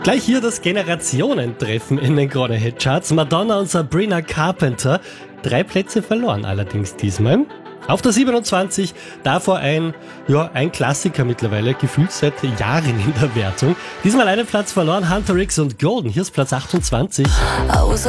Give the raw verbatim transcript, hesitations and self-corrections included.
Gleich hier das Generationentreffen in den Krone Hit Charts. Madonna und Sabrina Carpenter. Drei Plätze verloren allerdings diesmal. Auf der siebenundzwanzig, davor ein, ja, ein Klassiker mittlerweile, gefühlt seit Jahren in der Wertung. Diesmal einen Platz verloren, Hunter X und Golden. Hier ist Platz achtundzwanzig.